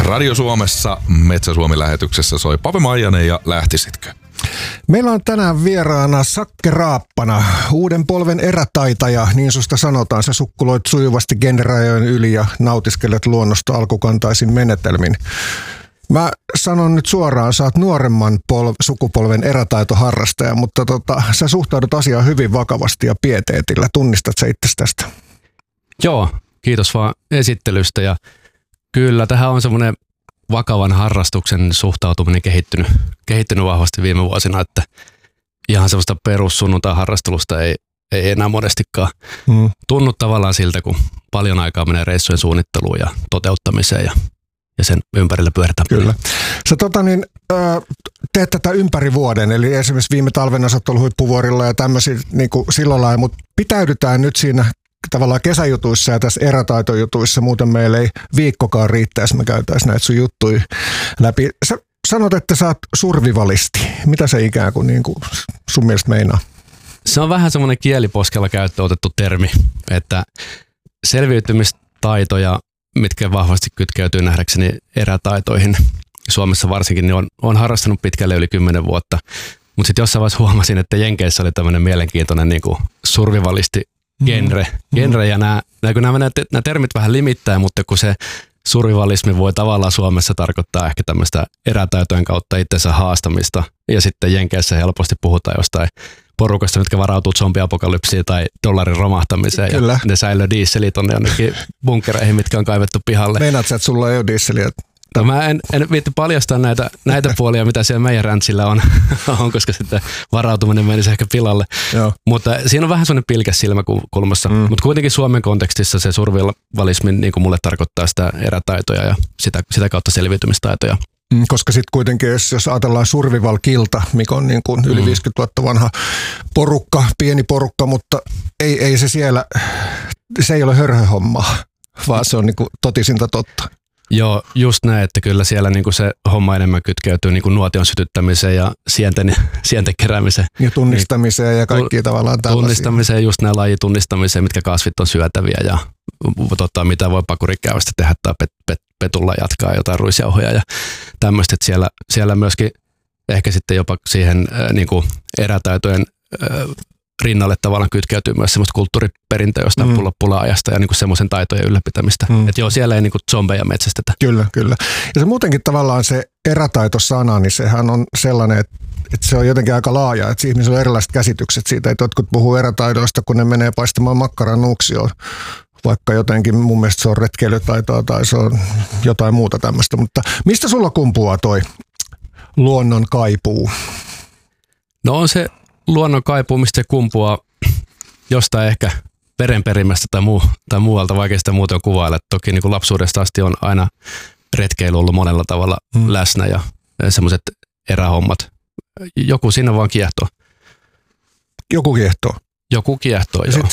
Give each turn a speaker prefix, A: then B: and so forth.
A: Radio Suomessa Metsä Suomi-lähetyksessä soi Pave Maijanen ja lähtisitkö?
B: Meillä on tänään vieraana Sakke Raappana, uuden polven erätaitaja, niin susta sanotaan. Sä sukkuloit sujuvasti genrerajojen yli ja nautiskelet luonnosta alkukantaisin menetelmin. Mä sanon nyt suoraan, sä oot nuoremman sukupolven erätaitoharrastaja, mutta sä suhtaudut asiaan hyvin vakavasti ja pieteetillä. Tunnistat sä itse tästä?
C: Joo, kiitos vaan esittelystä. Ja kyllä, tähän on semmoinen vakavan harrastuksen suhtautuminen kehittynyt vahvasti viime vuosina, että ihan semmoista perussunnuntai-harrastelusta ei enää monestikaan tunnu tavallaan siltä, kun paljon aikaa menee reissujen suunnitteluun ja toteuttamiseen ja sen ympärillä pyöritämiseen.
B: Kyllä. Sä teet tätä ympäri vuoden, eli esimerkiksi viime talvena sä oot ollut Huippuvuorilla ja tämmöisiä niin kuin sillä lailla, mutta pitäydytään nyt siinä tavallaan kesäjutuissa ja tässä erätaitojutuissa, muuten meillä ei viikkokaan riittäisi, me käytäisiin näitä sun juttuja läpi. Sä sanot, että sä oot survivalisti. Mitä se ikään kuin, sun mielestä meinaa?
C: Se on vähän semmoinen kieliposkella käyttöön otettu termi, että selviytymistaitoja, mitkä vahvasti kytkeytyy nähdäkseni erätaitoihin, Suomessa varsinkin, niin on harrastanut pitkälle yli 10 vuotta. Mutta sitten jossain vaiheessa huomasin, että Jenkeissä oli tämmöinen mielenkiintoinen niin kuin survivalisti genre ja nämä termit vähän limittää, mutta kun se survivalismi voi tavallaan Suomessa tarkoittaa ehkä tämmöistä erätaitojen kautta itsensä haastamista ja sitten Jenkeissä helposti puhutaan jostain porukasta, mitkä varautuu zombiapokalypsiin tai dollarin romahtamiseen.
B: Kyllä.
C: Ja ne säilöi dieseliä tonne jonnekin bunkkereihin, mitkä on kaivettu pihalle.
B: Meinaat sä, että sulla ei ole dieseliä?
C: No mä en viitti paljastaa näitä puolia, mitä siellä meidän rantsilla on, koska sitten varautuminen menisi ehkä pilalle. Joo. Mutta siinä on vähän sellainen pilkäs silmäkulmassa. Mutta kuitenkin Suomen kontekstissa se survivalismi niin kuin mulle tarkoittaa sitä erätaitoja ja sitä kautta selviytymistaitoja.
B: Koska sitten kuitenkin, jos ajatellaan survival-kilta, mikä on niin kuin yli 50 vuotta vanha porukka, pieni porukka, mutta ei se siellä, se ei ole hörhöhommaa, vaan se on niin kuin totisinta totta.
C: Joo, just näin, että kyllä siellä niinku se homma enemmän kytkeytyy niinku nuotion sytyttämiseen ja sienten keräämiseen.
B: Ja tunnistamiseen ja kaikki tavallaan tällaisia.
C: Tunnistamiseen, just nämä lajitunnistamiseen, mitkä kasvit on syötäviä ja mitä voi pakurikäyvästä tehdä tai petulla jatkaa jotain ruisjauhoja ja tämmöistä. Siellä myöskin ehkä sitten jopa siihen niinku erätaitojen rinnalle tavallaan kytkeytyy myös semmoista kulttuuriperintöä jostain pula-ajasta ja niinku semmoisen taitojen ylläpitämistä. Että joo, siellä ei niinku zombeja metsästetä.
B: Kyllä. Ja se muutenkin tavallaan se erätaitosana, niin sehän on sellainen, että se on jotenkin aika laaja, että ihmisillä on erilaiset käsitykset siitä, että jotkut puhuu erätaidoista, kun ne menee paistamaan makkaran nuuksioon. Vaikka jotenkin mun mielestä se on retkeilytaitoa tai se on jotain muuta tämmöistä. Mutta mistä sulla kumpuaa toi luonnon kaipuu?
C: No on se luonnon kaipuu, mistä se kumpuaa jostain ehkä verenperimästä tai muualta, vaikea sitä muuten kuvailla. Toki niin kuin lapsuudesta asti on aina retkeily ollut monella tavalla läsnä ja semmoiset erähommat. Joku siinä vaan kiehtoo.
B: Joku kiehtoo,
C: joo.